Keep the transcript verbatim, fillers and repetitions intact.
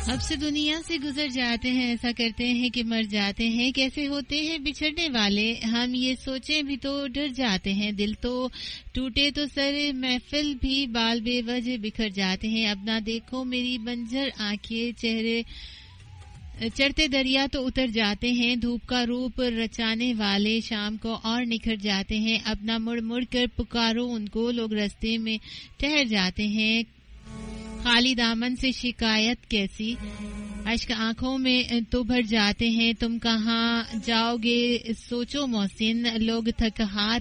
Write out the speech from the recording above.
अब से दुनिया से गुजर जाते हैं, ऐसा करते हैं कि मर जाते हैं। कैसे होते हैं बिछड़ने वाले, हम ये सोचें भी तो डर जाते हैं। दिल तो टूटे तो सरे महफिल भी बाल बेवजह बिखर जाते हैं। अब ना देखो मेरी बंजर आंखें, चेहरे चढ़ते दरिया तो उतर जाते हैं। धूप का रूप रचाने वाले शाम को और निखर जाते हैं। अब ना मुड़ मुड़ कर पुकारो उनको, लोग रास्ते में ठहर जाते हैं। खाली दामन से शिकायत कैसी, अश्क आंखों में तो भर जाते हैं। तुम कहाँ जाओगे सोचो मोहसिन, लोग थक हार